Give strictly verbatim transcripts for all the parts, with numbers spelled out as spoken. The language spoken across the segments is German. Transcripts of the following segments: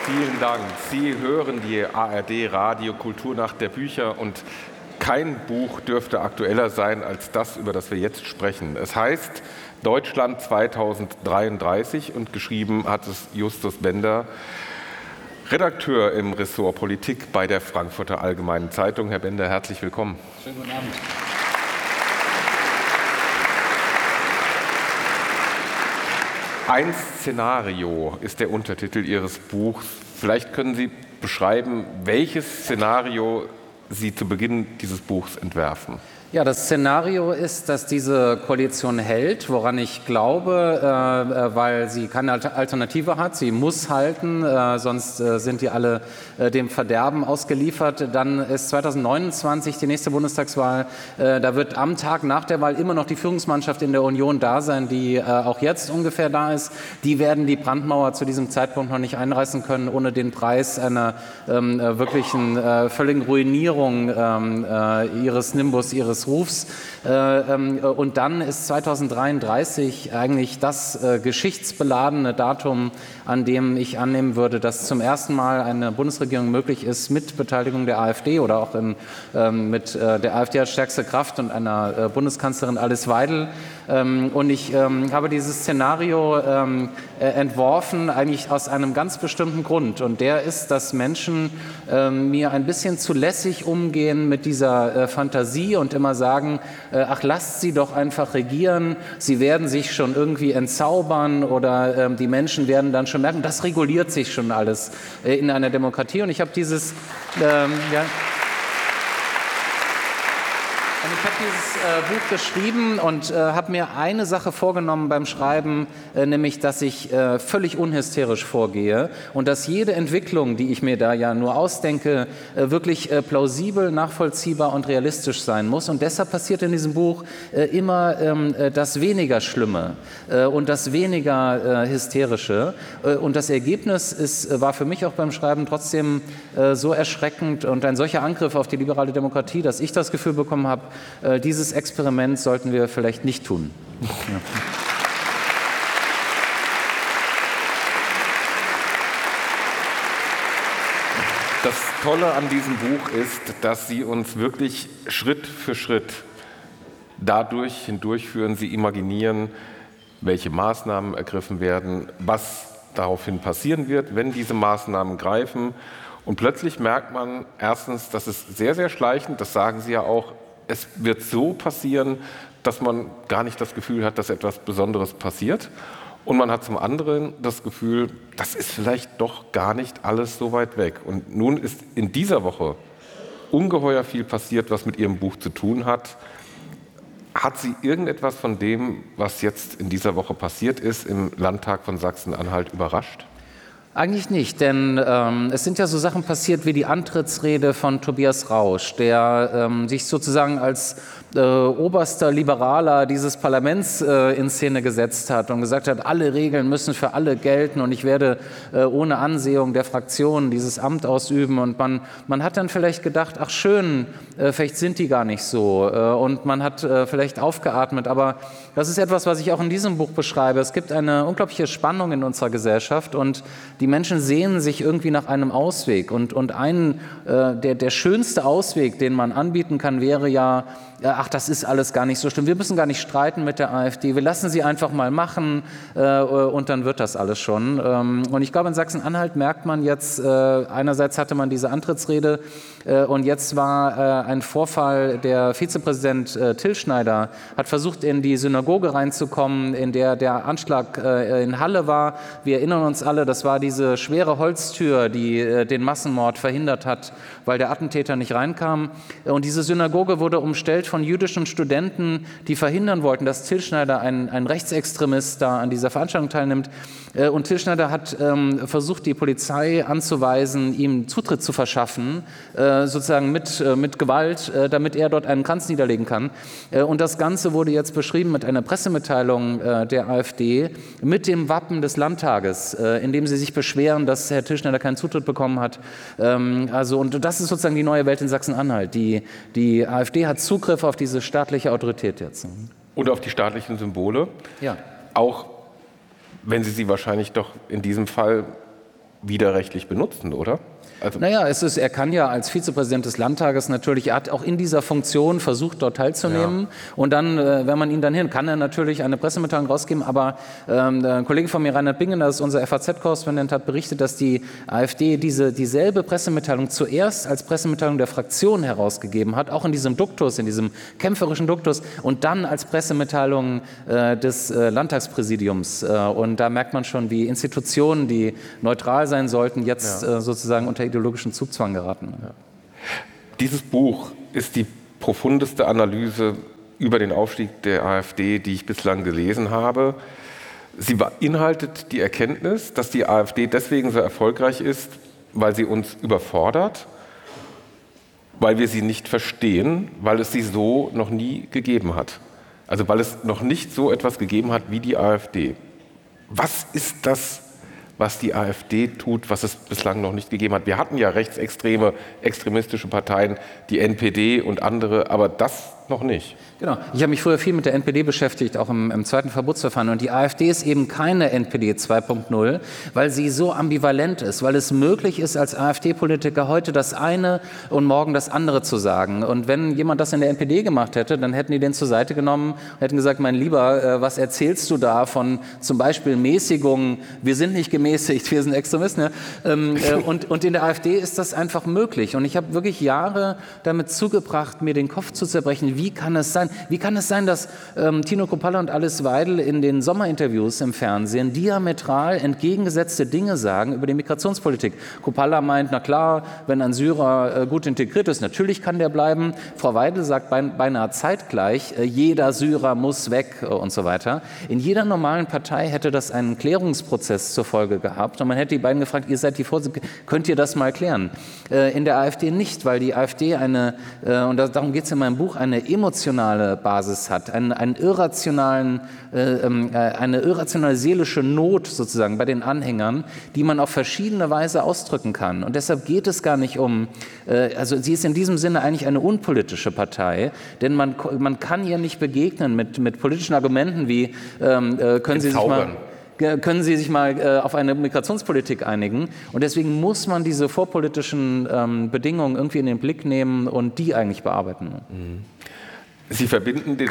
Vielen Dank. Sie hören die A R D Radio Kulturnacht der Bücher und kein Buch dürfte aktueller sein als das, über das wir jetzt sprechen. Es heißt Deutschland zweitausenddreiunddreißig und geschrieben hat es Justus Bender, Redakteur im Ressort Politik bei der Frankfurter Allgemeinen Zeitung. Herr Bender, herzlich willkommen. Schönen guten Abend. Ein Szenario ist der Untertitel Ihres Buchs. Vielleicht können Sie beschreiben, welches Szenario Sie zu Beginn dieses Buchs entwerfen. Ja, das Szenario ist, dass diese Koalition hält, woran ich glaube, äh, weil sie keine Alternative hat. Sie muss halten, äh, sonst äh, sind die alle äh, dem Verderben ausgeliefert. Dann ist zweitausendneunundzwanzig die nächste Bundestagswahl. Äh, da wird am Tag nach der Wahl immer noch die Führungsmannschaft in der Union da sein, die äh, auch jetzt ungefähr da ist. Die werden die Brandmauer zu diesem Zeitpunkt noch nicht einreißen können, ohne den Preis einer ähm, äh, wirklichen äh, völligen Ruinierung ähm, äh, ihres Nimbus, ihres Rufs. Und dann ist zweitausenddreiunddreißig eigentlich das geschichtsbeladene Datum, an dem ich annehmen würde, dass zum ersten Mal eine Bundesregierung möglich ist mit Beteiligung der AfD oder auch in, mit der AfD als stärkste Kraft und einer Bundeskanzlerin Alice Weidel. Und ich habe dieses Szenario entworfen, eigentlich aus einem ganz bestimmten Grund. Und der ist, dass Menschen mir ein bisschen zu lässig umgehen mit dieser Fantasie und immer sagen, ach, lasst sie doch einfach regieren, sie werden sich schon irgendwie entzaubern oder ähm, die Menschen werden dann schon merken, das reguliert sich schon alles äh, in einer Demokratie. Und ich habe dieses, ähm, ja, ich habe dieses äh, Buch geschrieben und äh, habe mir eine Sache vorgenommen beim Schreiben, äh, nämlich, dass ich äh, völlig unhysterisch vorgehe und dass jede Entwicklung, die ich mir da ja nur ausdenke, äh, wirklich äh, plausibel, nachvollziehbar und realistisch sein muss. Und deshalb passiert in diesem Buch äh, immer ähm, das weniger Schlimme äh, und das weniger äh, Hysterische. Äh, und das Ergebnis ist, war für mich auch beim Schreiben trotzdem äh, so erschreckend und ein solcher Angriff auf die liberale Demokratie, dass ich das Gefühl bekommen habe, dieses Experiment sollten wir vielleicht nicht tun. Ja. Das Tolle an diesem Buch ist, dass Sie uns wirklich Schritt für Schritt dadurch hindurchführen, Sie imaginieren, welche Maßnahmen ergriffen werden, was daraufhin passieren wird, wenn diese Maßnahmen greifen. Und plötzlich merkt man erstens, das ist sehr, sehr schleichend, das sagen Sie ja auch, es wird so passieren, dass man gar nicht das Gefühl hat, dass etwas Besonderes passiert. Und man hat zum anderen das Gefühl, das ist vielleicht doch gar nicht alles so weit weg. Und nun ist in dieser Woche ungeheuer viel passiert, was mit Ihrem Buch zu tun hat. Hat Sie irgendetwas von dem, was jetzt in dieser Woche passiert ist, im Landtag von Sachsen-Anhalt überrascht? Eigentlich nicht, denn ähm, es sind ja so Sachen passiert wie die Antrittsrede von Tobias Rausch, der ähm, sich sozusagen als äh, oberster Liberaler dieses Parlaments äh, in Szene gesetzt hat und gesagt hat, alle Regeln müssen für alle gelten und ich werde äh, ohne Ansehung der Fraktionen dieses Amt ausüben. Und man, man hat dann vielleicht gedacht, ach schön, äh, vielleicht sind die gar nicht so. Äh, und man hat äh, vielleicht aufgeatmet, aber das ist etwas, was ich auch in diesem Buch beschreibe. Es gibt eine unglaubliche Spannung in unserer Gesellschaft und die Menschen sehnen sich irgendwie nach einem Ausweg. Und, und ein, äh, der, der schönste Ausweg, den man anbieten kann, wäre ja, ach, das ist alles gar nicht so schlimm. Wir müssen gar nicht streiten mit der AfD. Wir lassen sie einfach mal machen äh, und dann wird das alles schon. Ähm, und ich glaube, in Sachsen-Anhalt merkt man jetzt, äh, einerseits hatte man diese Antrittsrede äh, und jetzt war äh, ein Vorfall, der Vizepräsident äh, Till Schneider hat versucht, in die Synagoge reinzukommen, in der der Anschlag äh, in Halle war. Wir erinnern uns alle, das war diese schwere Holztür, die äh, den Massenmord verhindert hat, weil der Attentäter nicht reinkam. Und diese Synagoge wurde umstellt von jüdischen Studenten, die verhindern wollten, dass Till Schneider, ein, ein Rechtsextremist, da an dieser Veranstaltung teilnimmt. Und Till Schneider hat ähm, versucht, die Polizei anzuweisen, ihm Zutritt zu verschaffen, äh, sozusagen mit, äh, mit Gewalt, äh, damit er dort einen Kranz niederlegen kann. Äh, und das Ganze wurde jetzt beschrieben mit einer Pressemitteilung äh, der AfD mit dem Wappen des Landtages, äh, in dem sie sich beschweren, dass Herr Till Schneider keinen Zutritt bekommen hat. Ähm, also, und das ist sozusagen die neue Welt in Sachsen-Anhalt. Die, die AfD hat Zugriff auf diese staatliche Autorität jetzt. Und auf die staatlichen Symbole. Ja. Auch wenn Sie sie wahrscheinlich doch in diesem Fall widerrechtlich benutzen, oder? Also naja, es ist, er kann ja als Vizepräsident des Landtages natürlich, er hat auch in dieser Funktion versucht, dort teilzunehmen. Ja. Und dann, wenn man ihn dann hin, kann er natürlich eine Pressemitteilung rausgeben. Aber ähm, der Kollege von mir, Reinhard Bingen, das ist unser F A Z-Korrespondent, hat berichtet, dass die AfD diese, dieselbe Pressemitteilung zuerst als Pressemitteilung der Fraktion herausgegeben hat, auch in diesem Duktus, in diesem kämpferischen Duktus, und dann als Pressemitteilung äh, des äh, Landtagspräsidiums. Äh, und da merkt man schon, wie Institutionen, die neutral sein sollten, jetzt ja. äh, sozusagen unter ideologischen Zugzwang geraten. Ja. Dieses Buch ist die profundeste Analyse über den Aufstieg der AfD, die ich bislang gelesen habe. Sie beinhaltet die Erkenntnis, dass die AfD deswegen so erfolgreich ist, weil sie uns überfordert, weil wir sie nicht verstehen, weil es sie so noch nie gegeben hat. Also weil es noch nicht so etwas gegeben hat wie die AfD. Was ist das, was die AfD tut, was es bislang noch nicht gegeben hat? Wir hatten ja rechtsextreme, extremistische Parteien, die N P D und andere, aber das noch nicht. Genau. Ich habe mich früher viel mit der N P D beschäftigt, auch im, im zweiten Verbotsverfahren. Und die AfD ist eben keine N P D zwei Punkt null, weil sie so ambivalent ist, weil es möglich ist, als AfD-Politiker heute das eine und morgen das andere zu sagen. Und wenn jemand das in der N P D gemacht hätte, dann hätten die den zur Seite genommen und hätten gesagt, mein Lieber, äh, was erzählst du da von zum Beispiel Mäßigung? Wir sind nicht gemäßigt, wir sind Extremisten. Ja? Ähm, äh, und, und in der AfD ist das einfach möglich. Und ich habe wirklich Jahre damit zugebracht, mir den Kopf zu zerbrechen. Wie kann es sein? Wie kann es sein, dass ähm, Tino Kruppalla und Alice Weidel in den Sommerinterviews im Fernsehen diametral entgegengesetzte Dinge sagen über die Migrationspolitik? Kruppalla meint, na klar, wenn ein Syrer äh, gut integriert ist, natürlich kann der bleiben. Frau Weidel sagt beinahe zeitgleich, äh, jeder Syrer muss weg äh, und so weiter. In jeder normalen Partei hätte das einen Klärungsprozess zur Folge gehabt und man hätte die beiden gefragt, ihr seid die Vorsitzenden, könnt ihr das mal klären? Äh, in der AfD nicht, weil die AfD eine, äh, und das, darum geht es in meinem Buch, eine emotionale Basis hat, einen, einen irrationalen, äh, äh, eine irrationale seelische Not sozusagen bei den Anhängern, die man auf verschiedene Weise ausdrücken kann. Und deshalb geht es gar nicht um, äh, also sie ist in diesem Sinne eigentlich eine unpolitische Partei, denn man, man kann ihr nicht begegnen mit, mit politischen Argumenten wie, ähm, äh, können Sie sich mal... können Sie sich mal äh, auf eine Migrationspolitik einigen. Und deswegen muss man diese vorpolitischen ähm, Bedingungen irgendwie in den Blick nehmen und die eigentlich bearbeiten. Sie verbinden den...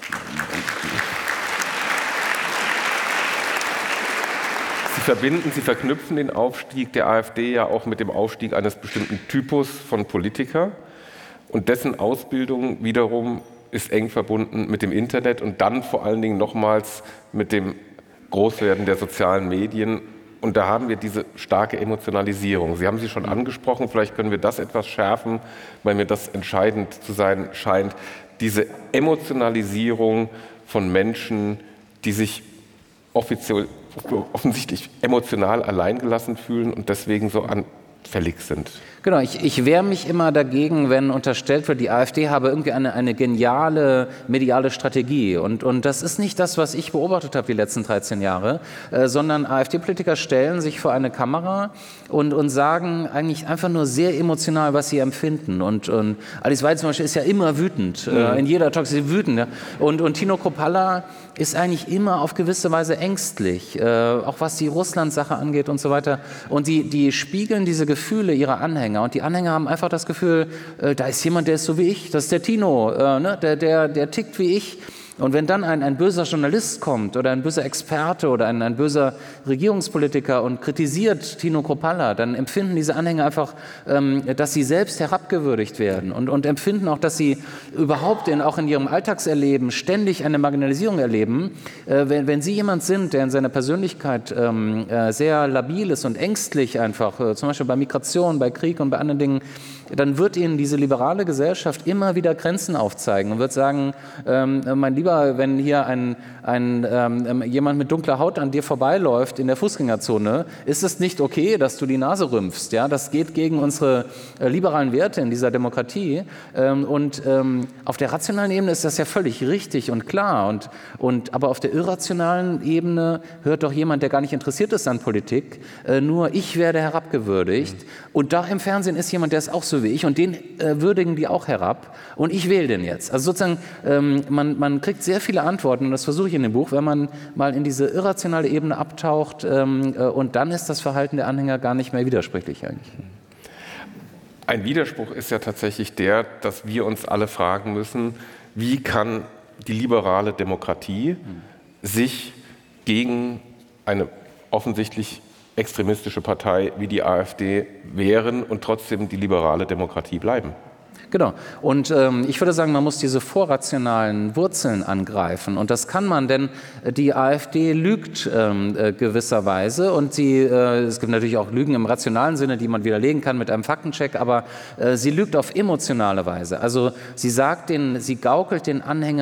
Sie verbinden, Sie verknüpfen den Aufstieg der AfD ja auch mit dem Aufstieg eines bestimmten Typus von Politiker. Und dessen Ausbildung wiederum ist eng verbunden mit dem Internet und dann vor allen Dingen nochmals mit dem Großwerden der sozialen Medien. Und da haben wir diese starke Emotionalisierung. Sie haben sie schon angesprochen, vielleicht können wir das etwas schärfen, weil mir das entscheidend zu sein scheint. Diese Emotionalisierung von Menschen, die sich offiziell, offensichtlich emotional alleingelassen fühlen und deswegen so anfällig sind. Genau, ich, ich wehre mich immer dagegen, wenn unterstellt wird, die AfD habe irgendwie eine, eine geniale mediale Strategie. Und, und das ist nicht das, was ich beobachtet habe die letzten dreizehn Jahre, äh, sondern AfD-Politiker stellen sich vor eine Kamera und, und sagen eigentlich einfach nur sehr emotional, was sie empfinden. Und, und Alice Weidel zum Beispiel ist ja immer wütend, mhm. äh, in jeder Talk ist sie wütend. Ja? Und, und Tino Kruppalla ist eigentlich immer auf gewisse Weise ängstlich, äh, auch was die Russland-Sache angeht und so weiter. Und die, die spiegeln diese Gefühle ihrer Anhänger. Und die Anhänger haben einfach das Gefühl, äh, da ist jemand, der ist so wie ich, das ist der Tino, äh, ne? der, der, der tickt wie ich. Und wenn dann ein, ein böser Journalist kommt oder ein böser Experte oder ein, ein böser Regierungspolitiker und kritisiert Tino Kruppalla, dann empfinden diese Anhänger einfach, ähm, dass sie selbst herabgewürdigt werden und, und empfinden auch, dass sie überhaupt in, auch in ihrem Alltagserleben ständig eine Marginalisierung erleben. Äh, wenn, wenn Sie jemand sind, der in seiner Persönlichkeit ähm, äh, sehr labil ist und ängstlich einfach, äh, zum Beispiel bei Migration, bei Krieg und bei anderen Dingen, dann wird Ihnen diese liberale Gesellschaft immer wieder Grenzen aufzeigen und wird sagen, ähm, mein Lieber, wenn hier ein, ein, ähm, jemand mit dunkler Haut an dir vorbeiläuft in der Fußgängerzone, ist es nicht okay, dass du die Nase rümpfst. Ja? Das geht gegen unsere äh, liberalen Werte in dieser Demokratie. Ähm, und ähm, auf der rationalen Ebene ist das ja völlig richtig und klar. Und, und, aber auf der irrationalen Ebene hört doch jemand, der gar nicht interessiert ist an Politik, äh, nur ich werde herabgewürdigt. Mhm. Und da im Fernsehen ist jemand, der ist auch so wie ich und den äh, würdigen die auch herab und ich wähle den jetzt. Also sozusagen, ähm, man, man kriegt kriegt sehr viele Antworten und das versuche ich in dem Buch, wenn man mal in diese irrationale Ebene abtaucht ähm, äh, und dann ist das Verhalten der Anhänger gar nicht mehr widersprüchlich eigentlich. Ein Widerspruch ist ja tatsächlich der, dass wir uns alle fragen müssen, wie kann die liberale Demokratie sich gegen eine offensichtlich extremistische Partei wie die AfD wehren und trotzdem die liberale Demokratie bleiben? Genau. Und ähm, ich würde sagen, man muss diese vorrationalen Wurzeln angreifen. Und das kann man, denn die AfD lügt ähm, äh, gewisserweise. Und sie, äh, es gibt natürlich auch Lügen im rationalen Sinne, die man widerlegen kann mit einem Faktencheck, aber äh, sie lügt auf emotionale Weise. Also sie sagt den, sie gaukelt den Anhängern